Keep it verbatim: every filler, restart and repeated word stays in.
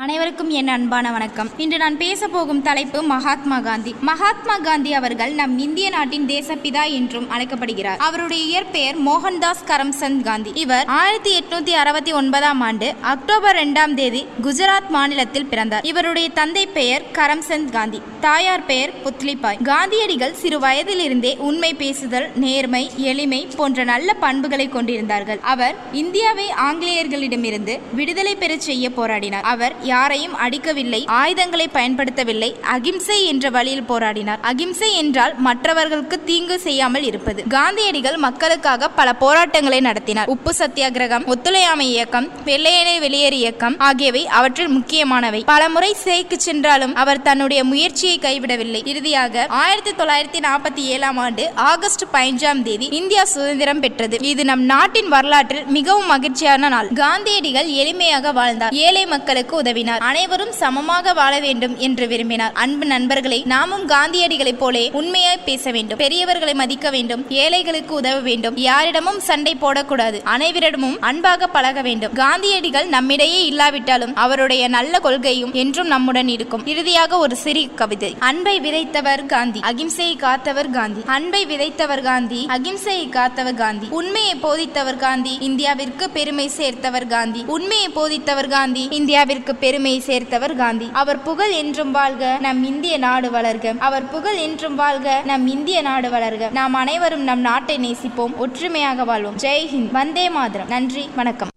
அனைவருக்கும் என் அன்பான வணக்கம். இன்று நான் பேச போகும் தலைப்பு மகாத்மா காந்தி. மகாத்மா காந்தி அவர்கள் நம் இந்திய நாட்டின் தேசப்பிதா என்றும் அழைக்கப்படுகிறார். அவருடைய இயற்பெயர் மோகன்தாஸ் கரம்சந்த் காந்தி. இவர் ஆயிரத்தி எட்நூத்தி அறுபத்தி ஒன்பதாம் ஆண்டு அக்டோபர் இரண்டாம் தேதி குஜராத் மாநிலத்தில் பிறந்தார். இவருடைய தந்தை பெயர் கரம்சந்த் காந்தி, தாயார் பெயர் புத்லிபாய். காந்தியடிகள் சிறு வயதிலிருந்தே உண்மை பேசுதல், நேர்மை, எளிமை போன்ற நல்ல பண்புகளை கொண்டிருந்தார்கள். அவர் இந்தியாவை ஆங்கிலேயர்களிடமிருந்து விடுதலை பெற செய்ய போராடினார். அவர் யாரையும் அடிக்கவில்லை, ஆயுதங்களை பயன்படுத்தவில்லை, அகிம்சை என்ற வழியில் போராடினார். அகிம்சை என்றால் மற்றவர்களுக்கு தீங்கு செய்யாமல் இருப்பது. காந்தியடிகள் மக்களுக்காக பல போராட்டங்களை நடத்தினார். உப்பு சத்தியாகிரகம், ஒத்துழையாமை இயக்கம், வெள்ளையனை வெளியேறு இயக்கம் ஆகியவை அவற்றில் முக்கியமானவை. பல முறை சிறைக்கு சென்றாலும் அவர் தன்னுடைய முயற்சியை கைவிடவில்லை. இறுதியாக ஆயிரத்தி தொள்ளாயிரத்தி நாற்பத்தி ஏழாம் ஆண்டு ஆகஸ்ட் பதினைஞ்சாம் தேதி இந்தியா சுதந்திரம் பெற்றது. இது நம் நாட்டின் வரலாற்றில் மிகவும் மகிழ்ச்சியான நாள். காந்தியடிகள் எளிமையாக வாழ்ந்தார். ஏழை மக்களுக்கு உதவினார். அனைவரும் சமமாக வாழ வேண்டும் என்று விரும்பினார். அன்பு நண்பர்களை, நாமும் காந்தியடிகளைப் போலே உண்மையாய் பேச வேண்டும், பெரியவர்களை மதிக்க வேண்டும், ஏழைகளுக்கு உதவ வேண்டும், யாரிடமும் சண்டை போடக்கூடாது, அனைவரிடமும் அன்பாக பழக வேண்டும். காந்தியடிகள் நம்மிடையே இல்லாவிட்டாலும் அவருடைய நல்ல கொள்கையும் என்றும் நம்முடன் இருக்கும். இறுதியாக ஒரு சிறிய கவிதை. அன்பை விதைத்தவர் காந்தி, அகிம்சையை காத்தவர் காந்தி. அன்பை விதைத்தவர் காந்தி, அகிம்சையை காத்தவர் காந்தி. உண்மையை போதித்தவர் காந்தி, இந்தியாவிற்கு பெருமை சேர்த்தவர் காந்தி. உண்மையை போதித்தவர் காந்தி, இந்தியாவிற்கு பெருமை சேர்த்தவர் காந்தி. அவர் புகழ் என்றும் வாழ்க, நம் இந்திய நாடு வளர்க. அவர் புகழ் என்றும் வாழ்க, நம் இந்திய நாடு வளர்க. நாம் அனைவரும் நம் நாட்டை நேசிப்போம், ஒற்றுமையாக வாழ்வோம். ஜெய் ஹிந்த், வந்தே மாதரம். நன்றி, வணக்கம்.